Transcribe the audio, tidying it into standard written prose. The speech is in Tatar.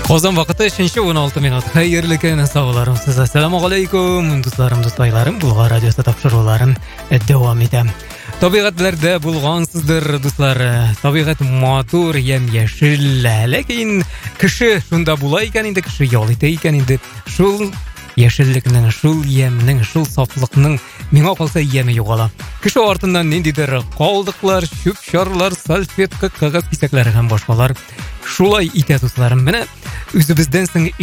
Ozon vaqti 16 minut. Xayrli kun, sog'larim siz. Assalomu alaykum, do'stlarim, do'staylarim. Bulg'or radiosi topshiruvlarim davom etadi. Tabiatlarda bo'lg'ansizdir, do'stlar. Tabiat motor, yam-yashil, lekin kishi shunda bo'lar ekan, endi kishi yo'lida ekan, endi shul yashillikning, shul yemning, shul sofliqning menga qolsa yemi yo'qola. Kishi ortidan nendidir qoldiqlar, shub-sharlar, salfetka, qog'oz kesaklari ham boshqalar. Shulay itadi do'stlarim. Mana o'zimizdan so'ng